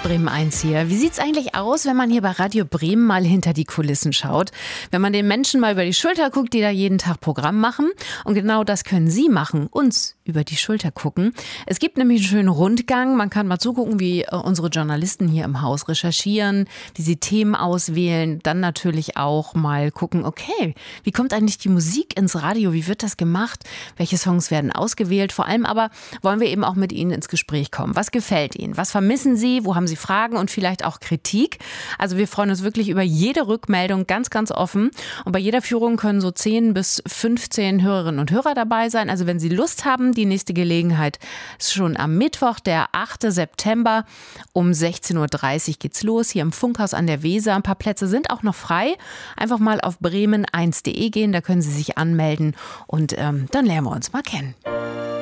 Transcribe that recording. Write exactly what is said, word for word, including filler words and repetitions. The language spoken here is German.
Bremen eins hier. Wie sieht's eigentlich aus, wenn man hier bei Radio Bremen mal hinter die Kulissen schaut? Wenn man den Menschen mal über die Schulter guckt, die da jeden Tag Programm machen. Und genau das können Sie machen, uns über die Schulter gucken. Es gibt nämlich einen schönen Rundgang. Man kann mal zugucken, wie unsere Journalisten hier im Haus recherchieren, wie sie Themen auswählen. Dann natürlich auch mal gucken, okay, wie kommt eigentlich die Musik ins Radio? Wie wird das gemacht? Welche Songs werden ausgewählt? Vor allem aber wollen wir eben auch mit Ihnen ins Gespräch kommen. Was gefällt Ihnen? Was vermissen Sie? Wo haben Sie Fragen und vielleicht auch Kritik? Also wir freuen uns wirklich über jede Rückmeldung, ganz, ganz offen. Und bei jeder Führung können so zehn bis fünfzehn Hörerinnen und Hörer dabei sein. Also wenn Sie Lust haben, die nächste Gelegenheit ist schon am Mittwoch, der achte September um sechzehn Uhr dreißig geht's los, hier im Funkhaus an der Weser. Ein paar Plätze sind auch noch frei. Einfach mal auf bremen eins punkt de gehen, da können Sie sich anmelden und ähm, dann lernen wir uns mal kennen.